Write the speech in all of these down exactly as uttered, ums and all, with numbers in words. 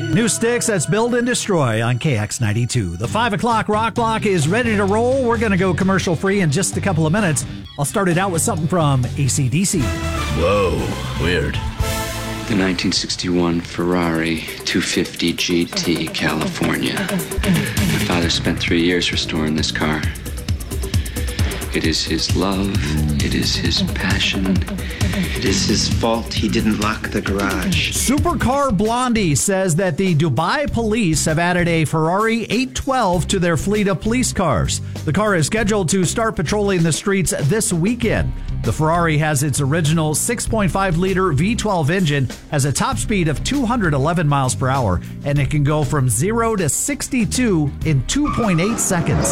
New Sticks, that's Build and Destroy on K X ninety-two. The five o'clock Rock Block is ready to roll. We're going to go commercial free in just a couple of minutes. I'll start it out with something from A C D C. Whoa, weird. The nineteen sixty-one Ferrari two fifty G T, California. My father spent three years restoring this car. It is his love. It is his passion. It is his fault he didn't lock the garage. Supercar Blondie says that the Dubai police have added a Ferrari eight twelve to their fleet of police cars. The car is scheduled to start patrolling the streets this weekend. The Ferrari has its original six point five liter V twelve engine, has a top speed of two hundred eleven miles per hour, and it can go from zero to sixty-two in two point eight seconds.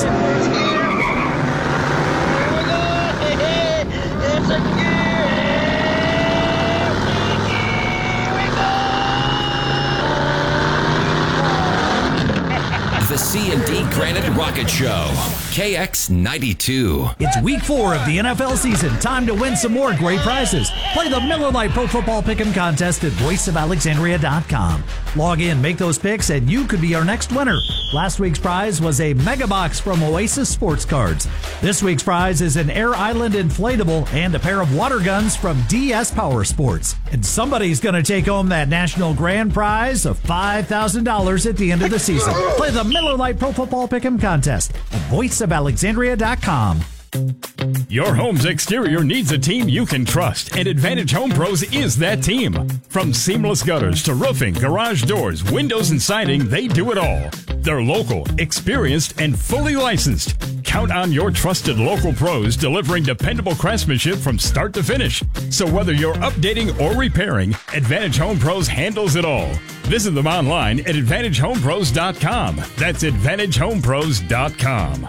The C and D Granite Rocket Show, K X ninety-two. It's week four of the N F L season. Time to win some more great prizes. Play the Miller Lite Pro Football Pick'em contest at voice of alexandria dot com. Log in, make those picks, and you could be our next winner. Last week's prize was a mega box from Oasis Sports Cards. This week's prize is an Air Island inflatable and a pair of water guns from D S Power Sports. And somebody's going to take home that national grand prize of five thousand dollars at the end of the season. Play the Miller Lite Pro Football Pick'em contest at voice of alexandria dot com. Your home's exterior needs a team you can trust, and Advantage Home Pros is that team. From seamless gutters to roofing, garage doors, windows, and siding, they do it all. They're local, experienced, and fully licensed. Count on your trusted local pros delivering dependable craftsmanship from start to finish. So whether you're updating or repairing, Advantage Home Pros handles it all. Visit them online at advantage home pros dot com. That's advantage home pros dot com.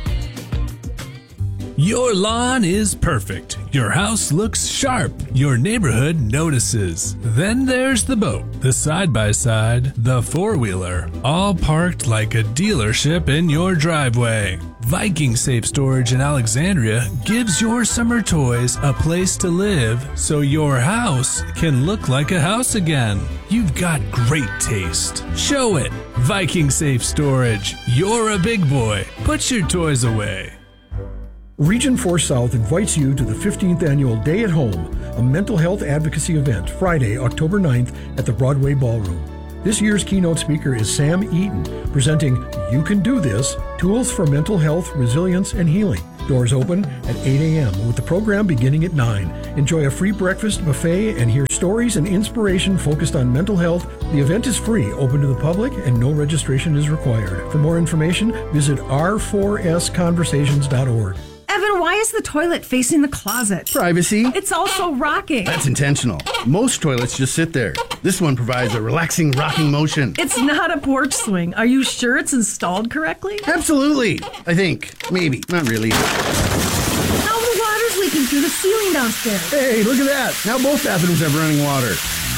Your lawn is perfect. Your house looks sharp. Your neighborhood notices. Then there's the boat, the side-by-side, the four-wheeler, all parked like a dealership in your driveway. Viking Safe Storage in Alexandria gives your summer toys a place to live so your house can look like a house again. You've got great taste. Show it. Viking Safe Storage. You're a big boy. Put your toys away. Region four South invites you to the fifteenth Annual Day at Home, a mental health advocacy event, Friday, October ninth at the Broadway Ballroom. This year's keynote speaker is Sam Eaton, presenting You Can Do This, Tools for Mental Health, Resilience, and Healing. Doors open at eight a.m. with the program beginning at nine. Enjoy a free breakfast buffet and hear stories and inspiration focused on mental health. The event is free, open to the public, and no registration is required. For more information, visit r four s conversations dot org. Evan, why is the toilet facing the closet? Privacy. It's also rocking. That's intentional. Most toilets just sit there. This one provides a relaxing, rocking motion. It's not a porch swing. Are you sure it's installed correctly? Absolutely. I think. Maybe. Not really. Now the water's leaking through the ceiling downstairs. Hey, look at that. Now both bathrooms have running water.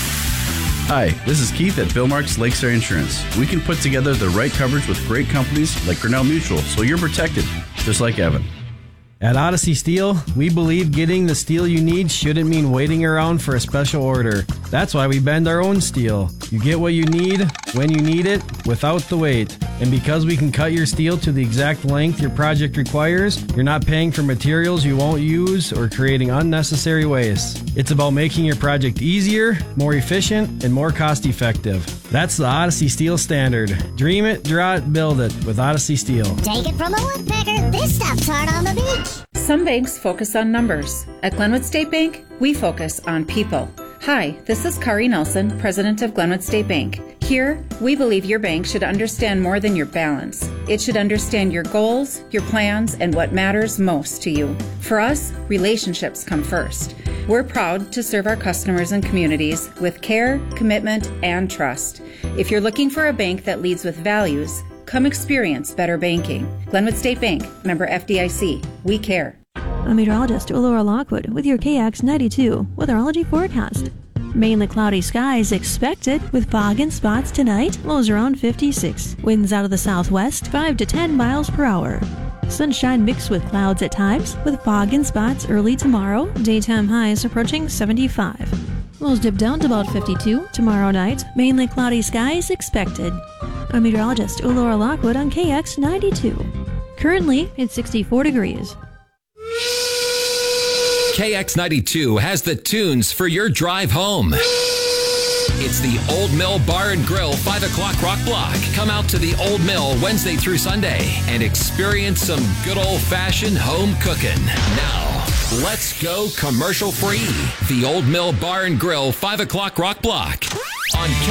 Hi, this is Keith at Billmark's Lakeside Insurance. We can put together the right coverage with great companies like Grinnell Mutual, so you're protected, just like Evan. At Odyssey Steel, we believe getting the steel you need shouldn't mean waiting around for a special order. That's why we bend our own steel. You get what you need, when you need it, without the wait. And because we can cut your steel to the exact length your project requires, you're not paying for materials you won't use or creating unnecessary waste. It's about making your project easier, more efficient, and more cost-effective. That's the Odyssey Steel standard. Dream it, draw it, build it with Odyssey Steel. Take it from a woodpecker, this stuff's hard on the beach. Some banks focus on numbers. At Glenwood State Bank, we focus on people. Hi, this is Kari Nelson, president of Glenwood State Bank. Here, we believe your bank should understand more than your balance. It should understand your goals, your plans, and what matters most to you. For us, relationships come first. We're proud to serve our customers and communities with care, commitment, and trust. If you're looking for a bank that leads with values, come experience better banking. Glenwood State Bank, member F D I C. We care. I'm meteorologist Laura Lockwood with your K X ninety-two weatherology forecast. Mainly cloudy skies expected with fog and spots tonight. Lows around fifty-six. Winds out of the southwest five to ten miles per hour. Sunshine mixed with clouds at times with fog and spots early tomorrow. Daytime highs approaching seventy-five. Lows dip down to about fifty-two. Tomorrow night, mainly cloudy skies expected. I'm meteorologist Laura Lockwood on K X ninety-two. Currently, it's sixty-four degrees. K X ninety-two has the tunes for your drive home. It's the Old Mill Bar and Grill five o'clock rock block. Come out to the Old Mill Wednesday through Sunday and experience some good old-fashioned home cooking. Now, let's go commercial free. The Old Mill Bar and Grill five o'clock rock block on